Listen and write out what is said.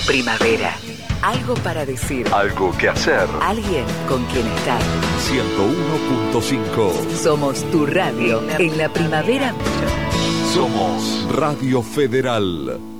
Primavera. Algo para decir. Algo que hacer. Alguien con quien estar. 101.5. Somos tu radio en la primavera. Somos Radio Federal.